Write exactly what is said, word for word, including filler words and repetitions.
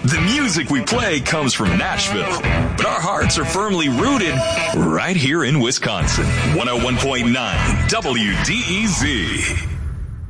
The music we play comes from Nashville, but our hearts are firmly rooted right here in Wisconsin. one oh one point nine W D E Z.